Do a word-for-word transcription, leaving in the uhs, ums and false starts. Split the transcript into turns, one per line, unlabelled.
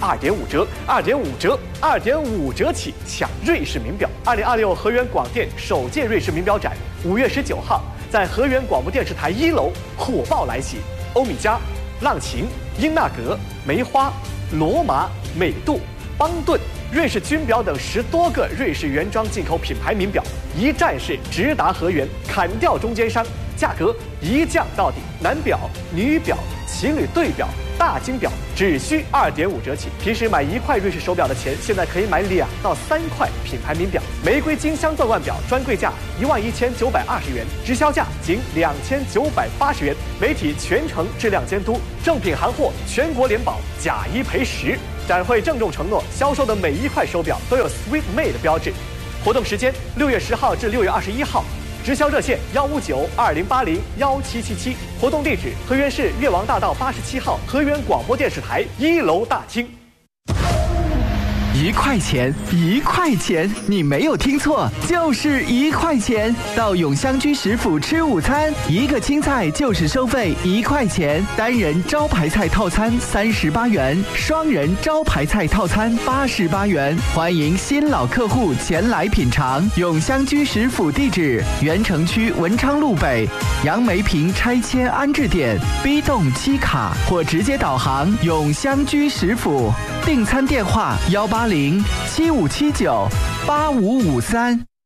二点五折，二点五折，二点五折起抢瑞士名表。二零二六河源广电首届瑞士名表展，五月十九号在河源广播电视台一楼火爆来袭，欧米茄、浪琴、英纳格、梅花、罗马、美度、邦顿、瑞士军表等十多个瑞士原装进口品牌名表，一站式直达河源，砍掉中间商，价格一降到底。男表、女表、情侣对表、大金表只需二点五折起。平时买一块瑞士手表的钱，现在可以买两到三块品牌名表。玫瑰金镶钻腕表专柜价一万一千九百二十元，直销价仅两千九百八十元。媒体全程质量监督，正品行货全国联保，假一赔十。展会郑重承诺，销售的每一块手表都有 Sweet Made 的标志。活动时间六月十号至六月二十一号，直销热线幺五九二零八零幺七七七。活动地址：河源市越王大道八十七号河源广播电视台一楼大厅。
一块钱，一块钱，你没有听错，就是一块钱。到永香居食府吃午餐，一个青菜就是收费一块钱，单人招牌菜套餐三十八元，双人招牌菜套餐八十八元。欢迎新老客户前来品尝。永香居食府地址：原城区文昌路北杨梅坪拆迁安置点 B 栋七卡，或直接导航永香居食府。订餐电话：幺八零七五七九八五五三。